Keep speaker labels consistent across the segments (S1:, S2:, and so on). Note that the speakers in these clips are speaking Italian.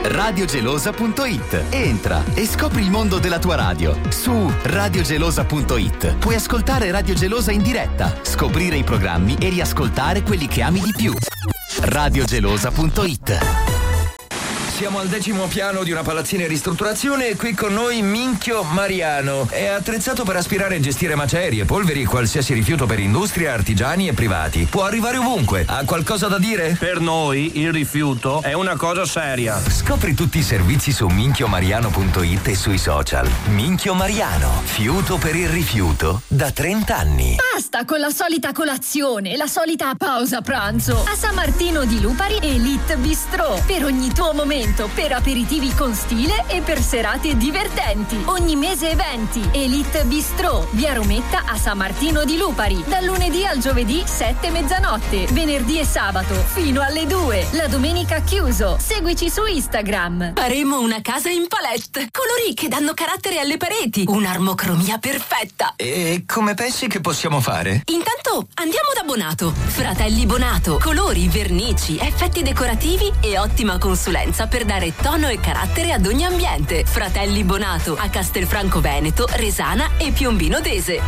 S1: radiogelosa.it. Entra e scopri il mondo della tua radio. Su radiogelosa.it puoi ascoltare Radio Gelosa in diretta, scoprire i programmi e riascoltare quelli che ami di più. radiogelosa.it.
S2: Siamo al 10° piano di una palazzina in ristrutturazione e qui con noi Minchio Mariano. È attrezzato per aspirare e gestire macerie, polveri e qualsiasi rifiuto per industria, artigiani e privati. Può arrivare ovunque. Ha qualcosa da dire?
S3: Per noi il rifiuto è una cosa seria.
S2: Scopri tutti i servizi su minchiomariano.it e sui social. Minchio Mariano, fiuto per il rifiuto da 30 anni.
S4: Basta con la solita colazione, la solita pausa pranzo. A San Martino di Lupari Elite Bistro. Per ogni tuo momento, per aperitivi con stile e per serate divertenti. Ogni mese eventi. Elite Bistro, via Rometta a San Martino di Lupari. Dal lunedì al giovedì 7 mezzanotte, venerdì e sabato fino alle 2. La domenica chiuso. Seguici su Instagram.
S5: Faremo una casa in palette. Colori che danno carattere alle pareti. Un'armocromia perfetta.
S2: E come pensi che possiamo fare?
S5: Intanto andiamo da Bonato. Fratelli Bonato. Colori, vernici, effetti decorativi e ottima consulenza per dare tono e carattere ad ogni ambiente. Fratelli Bonato a Castelfranco Veneto, Resana e Piombino Dese.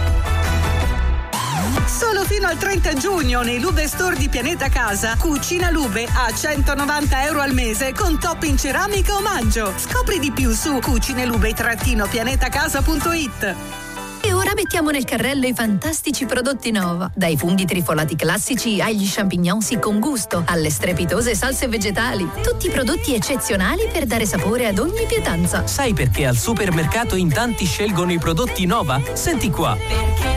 S6: Solo fino al 30 giugno nei Lube Store di Pianeta Casa, Cucina Lube a €190 al mese con top in ceramica omaggio. Scopri di più su cucinelube-pianetacasa.it.
S4: E ora mettiamo nel carrello i fantastici prodotti Nova. Dai funghi trifolati classici agli champignons con gusto, alle strepitose salse vegetali. Tutti prodotti eccezionali per dare sapore ad ogni pietanza.
S7: Sai perché al supermercato in tanti scelgono i prodotti Nova? Senti qua.
S5: Perché